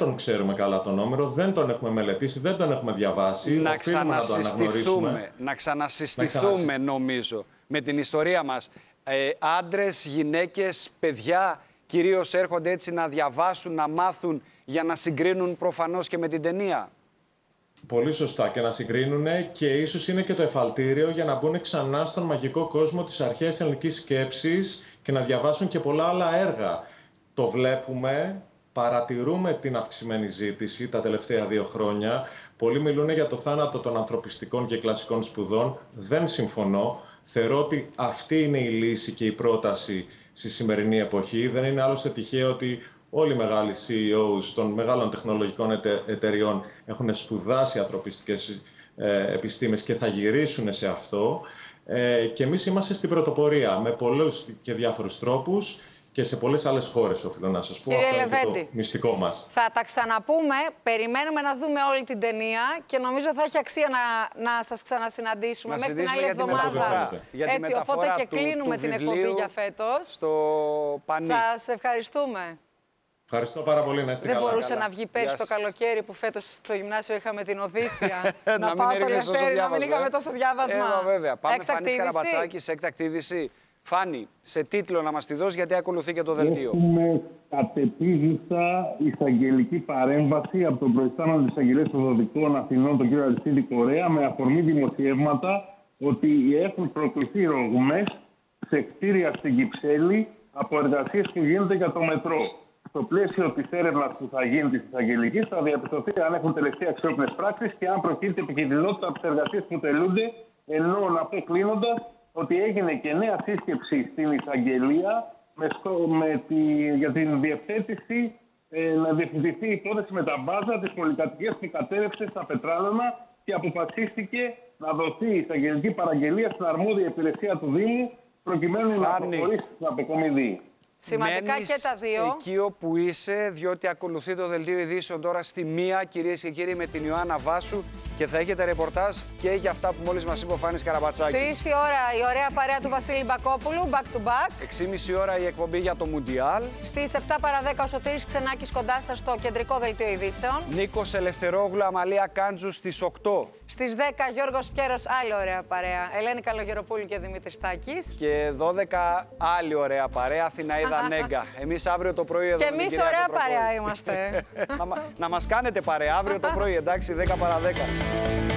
τον ξέρουμε καλά τον Όμηρο, δεν τον έχουμε μελετήσει, δεν τον έχουμε διαβάσει. Να ξανασυστηθούμε νομίζω με την ιστορία μας. Άντρες, γυναίκες, παιδιά κυρίως έρχονται έτσι να διαβάσουν, να μάθουν για να συγκρίνουν προφανώς και με την ταινία. Πολύ σωστά, και να συγκρίνουν, και ίσως είναι και το εφαλτήριο για να μπουν ξανά στον μαγικό κόσμο της αρχαίας ελληνικής σκέψης και να διαβάσουν και πολλά άλλα έργα. Το βλέπουμε, παρατηρούμε την αυξημένη ζήτηση τα τελευταία 2 χρόνια. Πολλοί μιλούν για το θάνατο των ανθρωπιστικών και κλασικών σπουδών. Δεν συμφωνώ. Θεωρώ ότι αυτή είναι η λύση και η πρόταση στη σημερινή εποχή. Δεν είναι άλλωστε τυχαίο ότι όλοι οι μεγάλοι CEOs των μεγάλων τεχνολογικών εταιριών έχουν σπουδάσει ανθρωπιστικές επιστήμες και θα γυρίσουν σε αυτό. Και εμείς είμαστε στην πρωτοπορία με πολλούς και διάφορους τρόπους και σε πολλές άλλες χώρες, οφείλω να σας πω. Κύριε αυτό Λεβέντη, είναι το μυστικό μας. Θα τα ξαναπούμε. Περιμένουμε να δούμε όλη την ταινία και νομίζω θα έχει αξία να σας ξανασυναντήσουμε μέχρι την άλλη εβδομάδα. Έτσι, οπότε και κλείνουμε την εκπομπή για φέτος. Στο Πανί. Σας ευχαριστούμε. Ευχαριστώ πάρα πολύ, να είστε καλά. Δεν μπορούσε να βγει πέρσι το καλοκαίρι που φέτος στο γυμνάσιο είχαμε την Οδύσσια. Να πάω το Λευτέρι, να μην είχαμε τόσο διάβασμα. Βέβαια. Πάμε Φάνης Καραμπατσάκης, έκτακτη είδηση. Φάνη, σε τίτλο να μας τη δώσει, γιατί ακολουθεί και το δελτίο. Έχουμε κατεπίγουσα εισαγγελική παρέμβαση από τον προϊστάμενο της Εισαγγελίας των Δυτικών Αθηνών, τον κύριο Αριστίδη Κορέα, με αφορμή δημοσιεύματα ότι έχουν προκληθεί ρογμές σε κτίρια στην Κυψέλη από εργασίες που γίνονται για το μετρό. Στο πλαίσιο της έρευνας που θα γίνει της εισαγγελικής, θα διαπιστωθεί αν έχουν τελεστεί αξιόπινες πράξεις και αν προκύπτει επικινδυνότητα από τις εργασίες που τελούνται. Ενώ να πω κλείνοντας ότι έγινε και νέα σύσκεψη στην εισαγγελία για την διευθέτηση, να διευθυνθεί η υπόθεση με τα μπάζα της πολυκατοικίας που κατέρευσε στα Πετράλωνα και αποφασίστηκε να δοθεί εισαγγελική παραγγελία στην αρμόδια υπηρεσία του Δήμου προκειμένου να προχωρήσει στην αποκομιδή. Σημαντικά Μένεις και τα δύο. εκεί όπου είσαι, διότι ακολουθεί το δελτίο ειδήσεων τώρα στη 1, κυρίες και κύριοι, με την Ιωάννα Βάσου, και θα έχετε ρεπορτάζ και για αυτά που μόλις μας είπε ο Φάνης Καραμπατσάκης. 3 η ώρα η ωραία παρέα του Βασίλη Μπακόπουλου, back to back. 6,5 ώρα η εκπομπή για το Μουντιάλ. Στις 7 παρά 10 ο Σωτήρης Ξενάκης κοντά σας στο κεντρικό δελτίο ειδήσεων. Νίκος Ελευθερόγλου, Αμαλία Κάντζου στις 8. Στις 10 Γιώργος Πιέρος, άλλη ωραία παρέα. Ελένη Καλογεροπούλου και Δημήτρης Τάκης. Και 12 άλλη ωραία παρέα, Αθηναίδα Νέγκα. Εμείς αύριο το πρωί εδώ. Και εμείς ωραία παρέα είμαστε. Να μας κάνετε παρέα αύριο το πρωί, εντάξει, 10 παρά 10.